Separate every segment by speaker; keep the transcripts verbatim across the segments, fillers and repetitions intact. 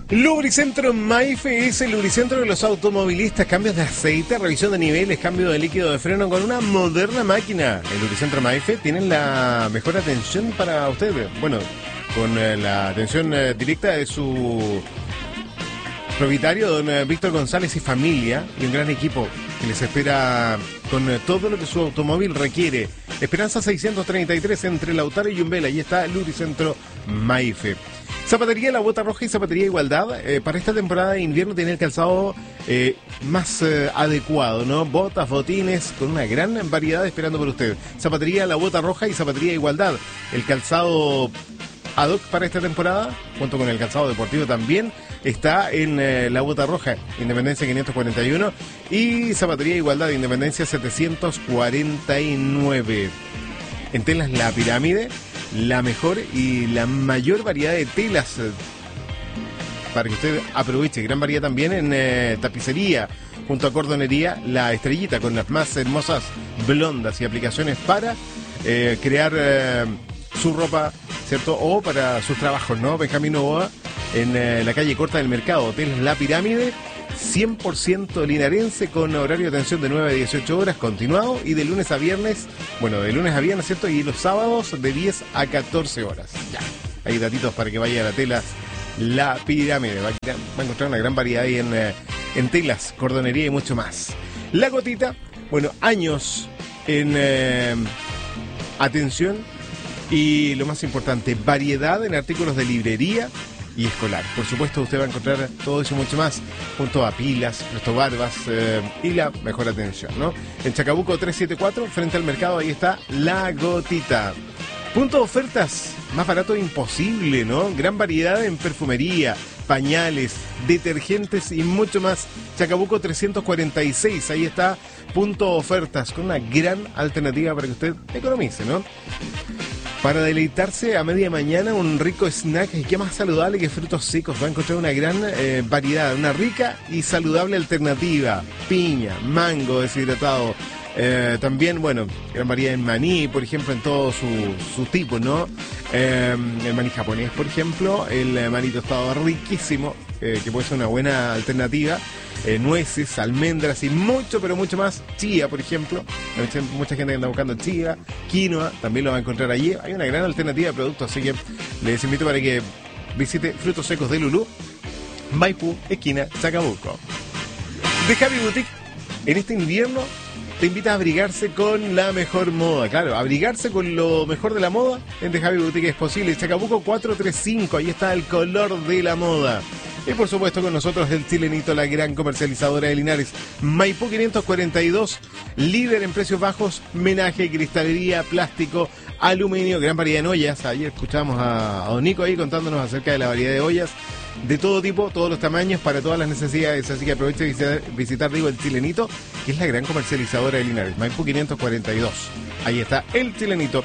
Speaker 1: Lubricentro Maife es el lubricentro de los automovilistas. Cambios de aceite, revisión de niveles, cambio de líquido de freno con una moderna máquina. El Lubricentro Maife tiene la mejor atención para usted. Bueno, con eh, la atención eh, directa de su propietario, don eh, Víctor González y familia, y un gran equipo que les espera con eh, todo lo que su automóvil requiere. Esperanza seiscientos treinta y tres entre Lautaro y Yumbel. Ahí está el Lubricentro Maife. Zapatería La Bota Roja y Zapatería Igualdad, eh, para esta temporada de invierno tiene el calzado eh, más eh, adecuado, ¿no? Botas, botines, con una gran variedad esperando por usted. Zapatería La Bota Roja y Zapatería Igualdad, el calzado ad hoc para esta temporada, junto con el calzado deportivo también, está en eh, La Bota Roja, Independencia quinientos cuarenta y uno, y Zapatería Igualdad, Independencia setecientos cuarenta y nueve. En telas La Pirámide, la mejor y la mayor variedad de telas eh, para que usted aproveche. Gran variedad también en eh, tapicería, junto a cordonería La Estrellita, con las más hermosas blondas y aplicaciones para eh, crear eh, su ropa, ¿cierto? O para sus trabajos, ¿no? Benjamín Novoa, en eh, la calle Corta del Mercado, Hoteles La Pirámide, cien por ciento linarense, con horario de atención de nueve a dieciocho horas continuado, y de lunes a viernes, bueno, de lunes a viernes, ¿cierto? Y los sábados de diez a catorce horas. Ya, hay datitos para que vaya a la telas La Pirámide. Va a, va a encontrar una gran variedad ahí en, eh, en telas, cordonería y mucho más. La Gotita, bueno, años en eh, atención y lo más importante, variedad en artículos de librería y escolar. Por supuesto, usted va a encontrar todo eso y mucho más junto a pilas, Presto Barbas eh, y la mejor atención, ¿no? En Chacabuco trescientos setenta y cuatro, frente al mercado, ahí está La Gotita. Punto de ofertas, más barato imposible, ¿no? Gran variedad en perfumería, pañales, detergentes y mucho más. Chacabuco trescientos cuarenta y seis, ahí está Punto de Ofertas, con una gran alternativa para que usted economice, ¿no? Para deleitarse a media mañana, un rico snack, y qué más saludable que frutos secos. Va a encontrar una gran eh, variedad, una rica y saludable alternativa. Piña, mango deshidratado. Eh, también, bueno, gran variedad en maní, por ejemplo, en todos sus su tipos, ¿no? Eh, el maní japonés, por ejemplo, el maní tostado riquísimo, eh, que puede ser una buena alternativa. Eh, nueces, almendras y mucho, pero mucho más. Chía, por ejemplo. Mucha, mucha gente que anda buscando chía, quinoa, también lo va a encontrar allí. Hay una gran alternativa de productos, así que les invito para que visite Frutos Secos de Lulú, Maipú, esquina Chacabuco. De Javi Boutique, en este invierno te invita a abrigarse con la mejor moda. Claro, abrigarse con lo mejor de la moda en De Javi Boutique es posible. Chacabuco cuatrocientos treinta y cinco, ahí está el color de la moda. Y por supuesto con nosotros el Chilenito, la gran comercializadora de Linares. Maipú quinientos cuarenta y dos, líder en precios bajos, menaje, cristalería, plástico, aluminio, gran variedad en ollas. Ayer escuchamos a, a Don Nico ahí contándonos acerca de la variedad de ollas de todo tipo, todos los tamaños, para todas las necesidades. Así que aproveche de visitar, visitar digo, el Chilenito, que es la gran comercializadora de Linares. Maipú quinientos cuarenta y dos, ahí está el Chilenito.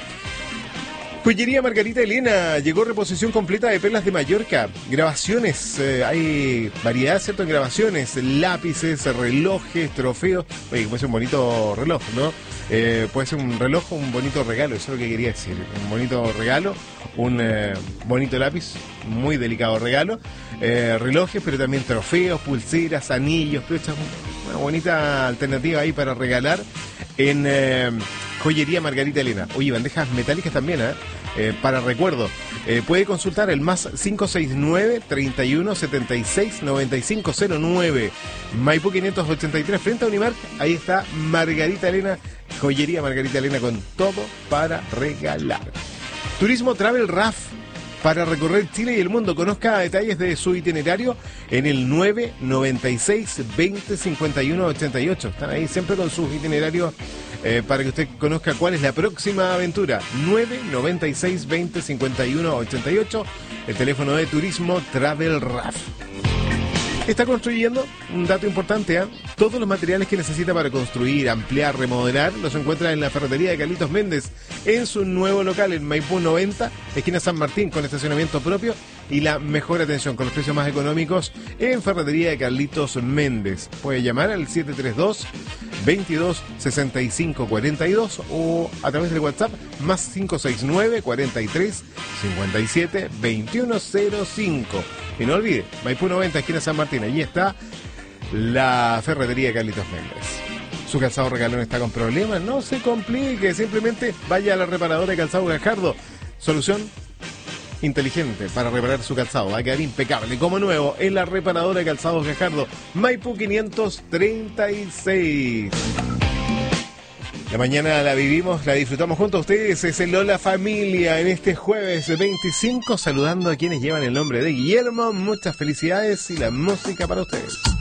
Speaker 1: Joyería Margarita Elena, llegó reposición completa de perlas de Mallorca, grabaciones, eh, hay variedad, ¿cierto? En grabaciones, lápices, relojes, trofeos. Oye, puede ser un bonito reloj, ¿no? Eh, puede ser un reloj o un bonito regalo, eso es lo que quería decir. Un bonito regalo, un eh, bonito lápiz, muy delicado regalo, eh, relojes, pero también trofeos, pulseras, anillos, piochas, una bonita alternativa ahí para regalar en eh, Joyería Margarita Elena. Oye, bandejas metálicas también, ¿eh? Eh, para recuerdo, eh, puede consultar el más cinco seis nueve, treinta y uno, setenta y seis, noventa y cinco cero nueve, Maipú quinientos ochenta y tres, frente a Unimark. Ahí está Margarita Elena, Joyería Margarita Elena, con todo para regalar. Turismo Travel R A F, para recorrer Chile y el mundo. Conozca detalles de su itinerario en el nueve noventa y seis, veinte, cincuenta y uno, ochenta y ocho. Están ahí siempre con sus itinerarios eh, para que usted conozca cuál es la próxima aventura. nueve noventa y seis, veinte, cincuenta y uno, ochenta y ocho, el teléfono de Turismo Travel R A F. Está construyendo, un dato importante, ¿eh? Todos los materiales que necesita para construir, ampliar, remodelar, los encuentra en la ferretería de Carlitos Méndez, en su nuevo local en Maipú noventa, esquina San Martín, con estacionamiento propio y la mejor atención, con los precios más económicos en ferretería de Carlitos Méndez. Puede llamar al siete tres dos, veintidós sesenta y cinco cuarenta y dos o a través del WhatsApp más cinco seis nueve cuarenta y tres cincuenta y siete veintiuno cero cinco. Y no olvide, Maipú noventa, esquina San Martín, allí está la ferretería Carlitos Méndez. Su calzado regalón está con problemas, no se complique, simplemente vaya a la reparadora de calzado Gajardo. Solución inteligente para reparar su calzado, va a quedar impecable como nuevo en la reparadora de calzados Gajardo, Maipú quinientos treinta y seis. La mañana la vivimos, la disfrutamos junto a ustedes, es el Hola Familia en este jueves veinticinco, saludando a quienes llevan el nombre de Guillermo, muchas felicidades y la música para ustedes.